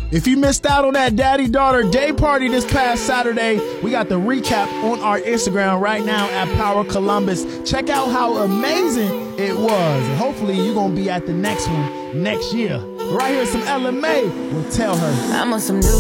If you missed out on that daddy-daughter day party this past Saturday, we got the recap on our Instagram right now at Power Columbus. Check out how amazing it was. And hopefully you're going to be at the next one next year. Right here, some LMA will Tell Her. I'm on some new